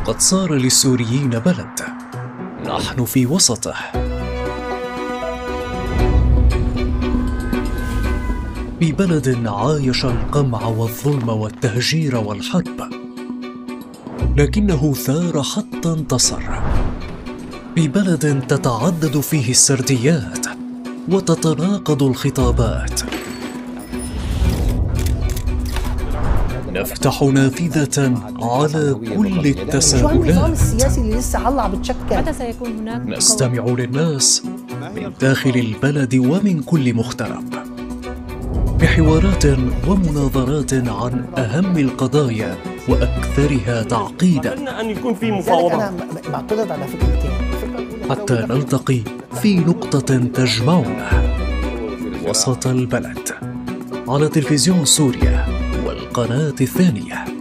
لقد صار للسوريين بلد نحن في وسطه. ببلد عايش القمع والظلم والتهجير والحرب، لكنه ثار حتى انتصر. ببلد تتعدد فيه السرديات وتتناقض الخطابات. نفتح نافذة على كل التساؤلات. شو النظام السياسي اللي لسه عم بتشكل؟ متى سيكون هناك؟ نستمع للناس من داخل البلد ومن كل مغترب، بحوارات ومناظرات عن أهم القضايا وأكثرها تعقيدا. أن يكون في مفاوضات. أنا معترض على فكرتين. حتى نلتقي في نقطة تجمعنا وسط البلد، على تلفزيون سوريا والقناة الثانية.